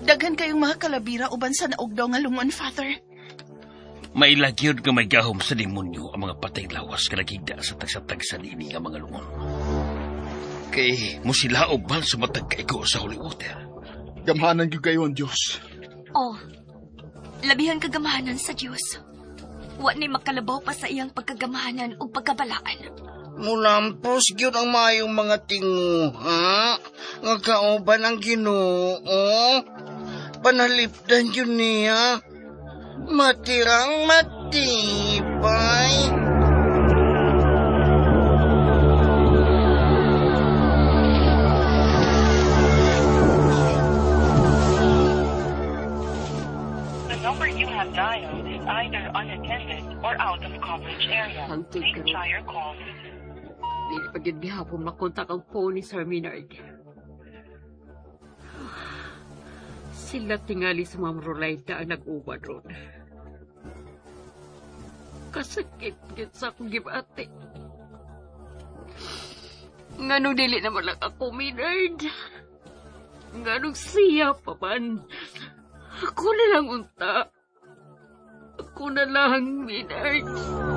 Daghan kayong mga kalabira uban sa naugdaw nga lungon, Father. May lagyod nga may gahom sa demonyo ang mga patay lawas ka nagigda sa tagsatag sa nini nga mga lungon. Kay musilaob man sumatag kaigo sa holy water. Gamahanan yung kayo ang Diyos. Oh, labihan kagamahanan sa Diyos. Wa ni makalabaw pa sa iyang pagkagamahanan o pagkabalaan. Mulampos gyud ang mayong mga tingu, ha? Nga kauban ang Ginoo. Panalipdan yun niya. Matirang matibay. The number you have dialed is either unattended or out of coverage area. Please try your call. Di pagid gihapon makontak ang phone ni Sir Minard. Sila tingali sa Ma'am Rolaida ang nag-uwan ron. Kasakit-kit sa akong gibati. Nganong dili naman lang ako, Minard. Nganong siya pa man. Ako na lang unta. Ako na lang, Minard.